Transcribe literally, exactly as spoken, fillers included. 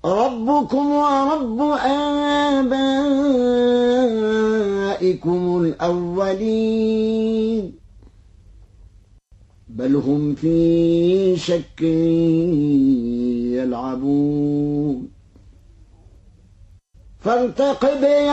ربكم ورب آبائكم الأولين بل هم في شك يلعبون فارتقب